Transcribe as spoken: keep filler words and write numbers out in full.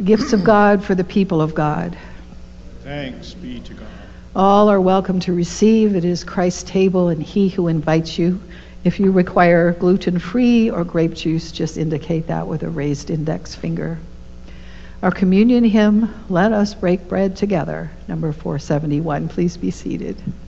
gifts of God for the people of God. Thanks be to God. All are welcome to receive. It is Christ's table and he who invites you. If you require gluten-free or grape juice, just indicate that with a raised index finger. Our communion hymn, Let Us Break Bread Together, number four seventy-one. Please be seated.